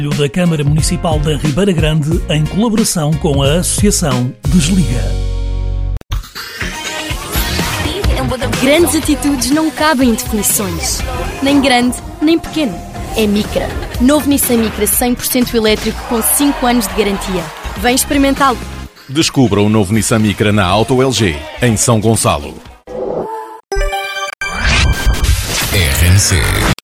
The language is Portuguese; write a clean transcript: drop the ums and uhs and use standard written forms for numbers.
Da Câmara Municipal da Ribeira Grande, em colaboração com a Associação Desliga. Grandes atitudes não cabem em definições. Nem grande, nem pequeno. É Micra. Novo Nissan Micra 100% elétrico com 5 anos de garantia. Vem experimentá-lo. Descubra o novo Nissan Micra na Auto LG, em São Gonçalo. RMC.